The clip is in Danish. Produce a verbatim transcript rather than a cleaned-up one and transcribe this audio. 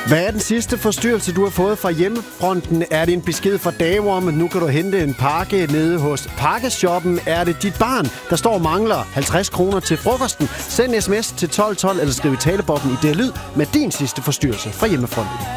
Hvad er den sidste forstyrrelse, du har fået fra hjemmefronten? Er det en besked fra Davom? Nu kan du hente en pakke nede hos Pakkeshoppen. Er det dit barn, der står og mangler halvtreds kroner til frokosten? Send en sms til tolv tolv eller skriv i talebobben i D L Lyd med din sidste forstyrrelse fra hjemmefronten.